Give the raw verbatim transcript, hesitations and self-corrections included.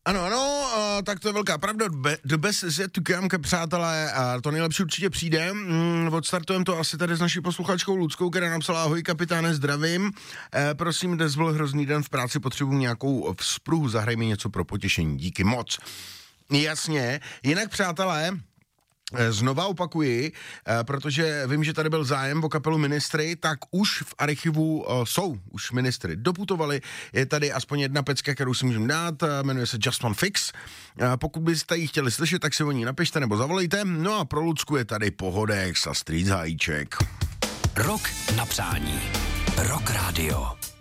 Ano, ano, uh, tak to je velká pravda. Be- the best is yet to come, přátelé, a to nejlepší určitě přijde. Mm, odstartujeme to asi tady s naší posluchačkou Luckou, která napsala: ahoj kapitáne, zdravím. E, prosím, dnes byl hrozný den v práci, potřebuji nějakou vzpruhu, zahraj mi něco pro potěšení. Díky moc. Jasně, jinak přátelé, znova opakuji, protože vím, že tady byl zájem o kapelu Ministry, tak už v archivu jsou už Ministry. Doputovali, je tady aspoň jedna pecka, kterou si můžeme dát, jmenuje se Just One Fix. Pokud byste ji chtěli slyšet, tak si o ní napište nebo zavolejte. No a pro Lucku je tady Pohodex a Street Zajíček. Rock na přání. Rock Radio.